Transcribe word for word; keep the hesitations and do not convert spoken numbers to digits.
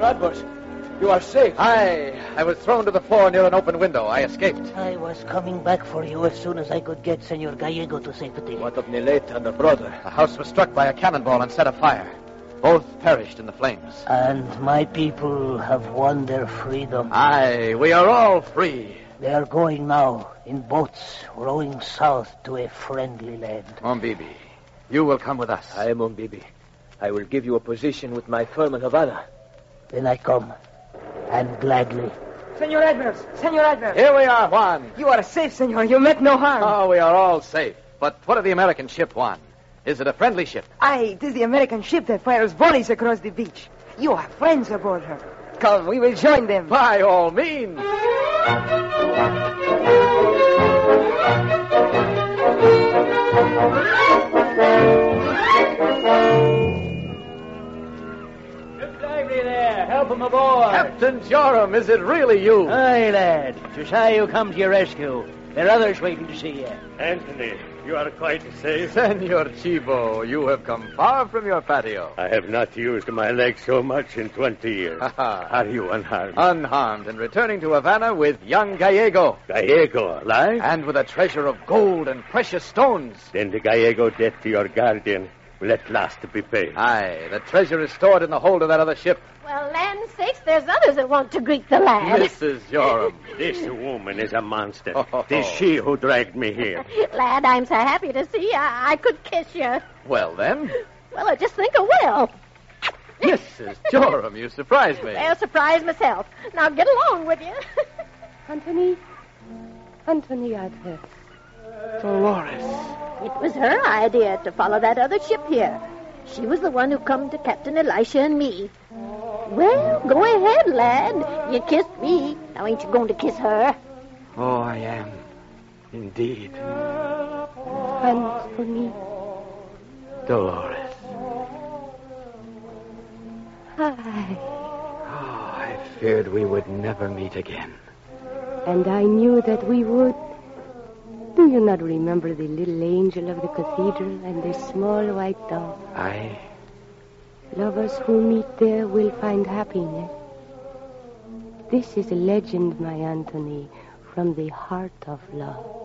Radbot, you are safe. I, I was thrown to the floor near an open window. I escaped. I was coming back for you as soon as I could get Senor Gallego to safety. What of Nileta and the brother? The house was struck by a cannonball and set afire. Both perished in the flames. And my people have won their freedom. Aye, we are all free. They are going now in boats rowing south to a friendly land. Mombibi, you will come with us. I am Mombibi. I will give you a position with my firm in Havana. Then I come, and gladly. Senor Admiral, Senor Admiral. Here we are, Juan. You are safe, senor. You met no harm. Oh, we are all safe. But what of the American ship, Juan? Is it a friendly ship? Aye, it is the American ship that fires volleys across the beach. You have friends aboard her. Come, we will join them. By all means. There. Help him aboard. Captain Joram, is it really you? Aye, lad. Josiah come to your rescue. There are others waiting to see you. Anthony, you are quite safe. Senor Chivo, you have come far from your patio. I have not used my legs so much in twenty years. Are you unharmed? Unharmed and returning to Havana with young Gallego. Gallego, alive? And with a treasure of gold and precious stones. Then the Gallego debt to your guardian will at last be paid. Aye, the treasure is stored in the hold of that other ship. Well, land's sakes, there's others that want to greet the lad. Missus Joram. This woman is a monster. Oh. It is she who dragged me here. Lad, I'm so happy to see you. I could kiss you. Well, then. Well, I just think I will. Missus Joram, you surprised me. Well, surprised myself. Now get along with you. Anthony. Anthony Adler. Dolores. It was her idea to follow that other ship here. She was the one who come to Captain Elisha and me. Well, go ahead, lad. You kissed me. Now ain't you going to kiss her? Oh, I am. Indeed. Anthony. Dolores. Hi. Oh, I feared we would never meet again. And I knew that we would. Do you not remember the little angel of the cathedral and the small white dove? Aye. Lovers who meet there will find happiness. This is a legend, my Anthony, from the heart of love.